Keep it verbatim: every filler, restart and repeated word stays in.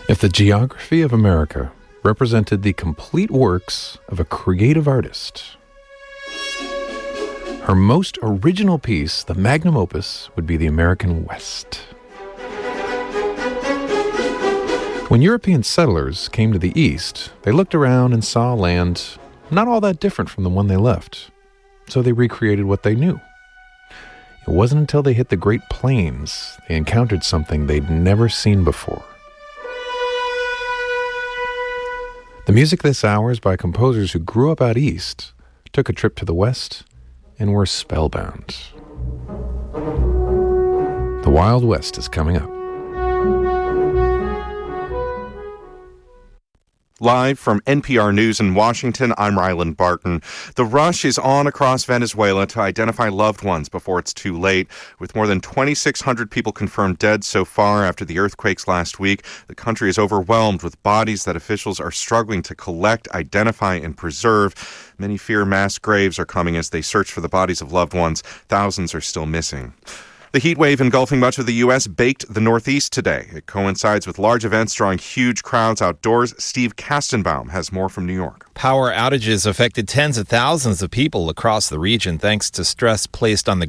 If the geography of America represented the complete works of a creative artist, her most original piece, the magnum opus, would be the American West. When European settlers came to the East, they looked around and saw land not all that different from the one they left, so they recreated what they knew. It wasn't until they hit the Great Plains they encountered something they'd never seen before. The music this hour is by composers who grew up out east, took a trip to the West, and were spellbound. The Wild West is coming up. Live from N P R News in Washington, I'm Ryland Barton. The rush is on across Venezuela to identify loved ones before it's too late. With more than twenty-six hundred people confirmed dead so far after the earthquakes last week, the country is overwhelmed with bodies that officials are struggling to collect, identify, and preserve. Many fear mass graves are coming as they search for the bodies of loved ones. Thousands are still missing. The heat wave engulfing much of the U S baked the Northeast today. It coincides with large events drawing huge crowds outdoors. Steve Kastenbaum has more from New York. Power outages affected tens of thousands of people across the region thanks to stress placed on the